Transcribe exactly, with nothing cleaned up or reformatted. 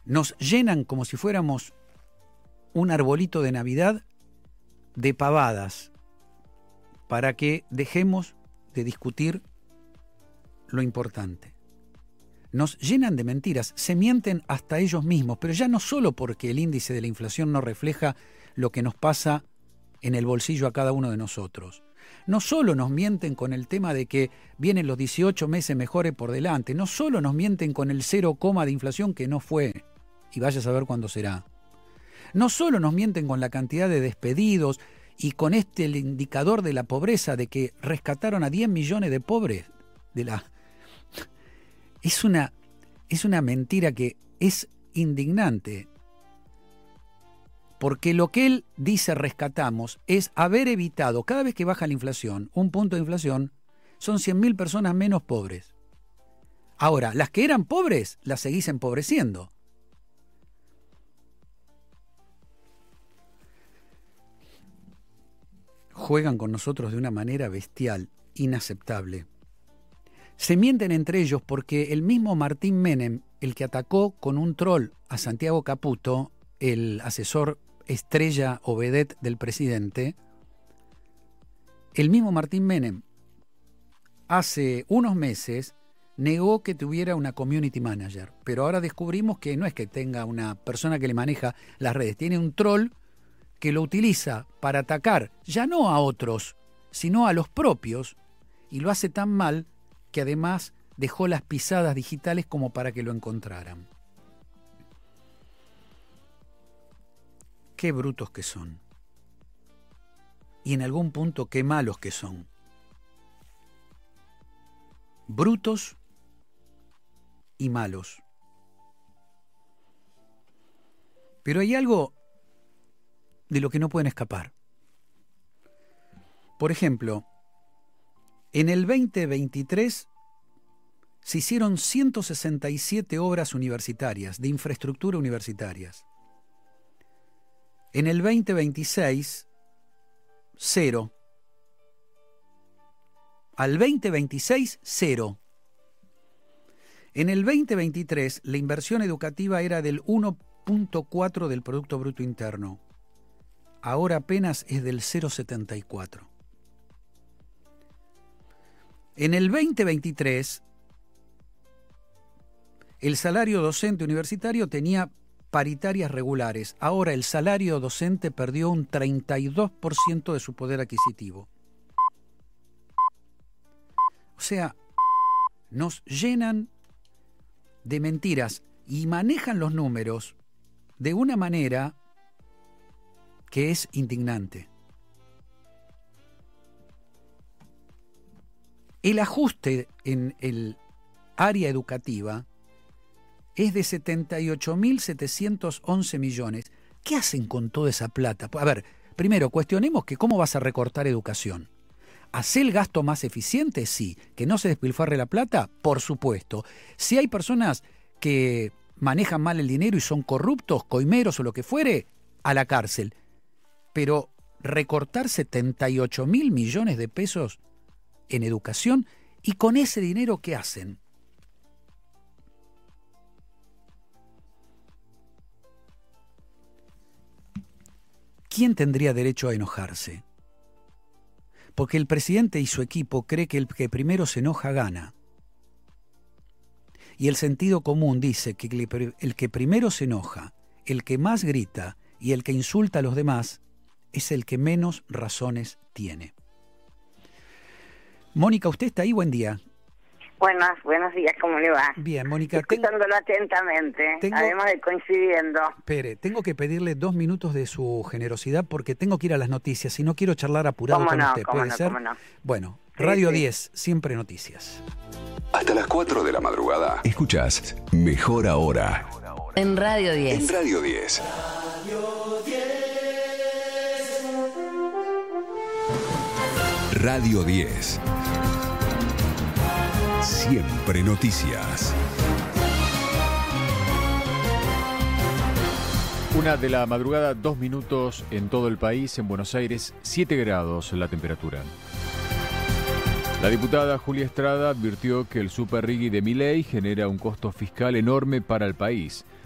nos llenan como si fuéramos un arbolito de Navidad de pavadas para que dejemos de discutir lo importante. Nos llenan de mentiras, se mienten hasta ellos mismos, pero ya no solo porque el índice de la inflación no refleja lo que nos pasa en el bolsillo a cada uno de nosotros. No solo nos mienten con el tema de que vienen los dieciocho meses mejores por delante, no solo nos mienten con el cero coma de inflación que no fue, y vaya a saber cuándo será. No solo nos mienten con la cantidad de despedidos y con este el indicador de la pobreza, de que rescataron a diez millones de pobres. De la... es, una, es una mentira que es indignante. Porque lo que él dice rescatamos es haber evitado, cada vez que baja la inflación, un punto de inflación, son cien mil personas menos pobres. Ahora, las que eran pobres, las seguís empobreciendo. Juegan con nosotros de una manera bestial, inaceptable. Se mienten entre ellos porque el mismo Martín Menem, el que atacó con un troll a Santiago Caputo, el asesor estrella o vedette del presidente, el mismo Martín Menem hace unos meses negó que tuviera una community manager, pero ahora descubrimos que no es que tenga una persona que le maneja las redes, tiene un troll que lo utiliza para atacar ya no a otros, sino a los propios, y lo hace tan mal que además dejó las pisadas digitales como para que lo encontraran. Qué brutos que son. Y en algún punto qué malos que son. Brutos y malos. Pero hay algo de lo que no pueden escapar. Por ejemplo, en el veinte veintitrés se hicieron ciento sesenta y siete obras universitarias, de infraestructura universitarias. En el veinte veintiséis, cero. Al veinte veintiséis, cero. En el veinte veintitrés, la inversión educativa era del uno punto cuatro del Producto Bruto Interno. Ahora apenas es del cero punto setenta y cuatro. En el veinte veintitrés, el salario docente universitario tenía paritarias regulares. Ahora el salario docente perdió un treinta y dos por ciento de su poder adquisitivo. O sea, nos llenan de mentiras y manejan los números de una manera que es indignante. El ajuste en el área educativa es de setenta y ocho mil setecientos once millones. ¿Qué hacen con toda esa plata? A ver, primero, cuestionemos que cómo vas a recortar educación. ¿Hacer el gasto más eficiente? Sí. ¿Que no se despilfarre la plata? Por supuesto. Si hay personas que manejan mal el dinero y son corruptos, coimeros o lo que fuere, a la cárcel. Pero recortar setenta y ocho mil millones de pesos en educación, ¿y con ese dinero qué hacen? ¿Quién tendría derecho a enojarse? Porque el presidente y su equipo cree que el que primero se enoja gana. Y el sentido común dice que el que primero se enoja, el que más grita y el que insulta a los demás es el que menos razones tiene. Mónica, ¿usted está ahí? Buen día. Buenas, buenos días, ¿cómo le va? Bien, Mónica. Escuchándolo tengo, atentamente, tengo, además de coincidiendo. Espere, tengo que pedirle dos minutos de su generosidad porque tengo que ir a las noticias y no quiero charlar apurado con no, usted. ¿Cómo ¿Puede no, ser? cómo no? Bueno, sí, Radio sí. diez, siempre noticias. Hasta las cuatro de la madrugada. Escuchás Mejor Ahora. En Radio diez. En Radio diez. Radio diez. Siempre noticias. Una de la madrugada, dos minutos en todo el país. En Buenos Aires, siete grados la temperatura. La diputada Julia Estrada advirtió que el super riggy de Milei genera un costo fiscal enorme para el país.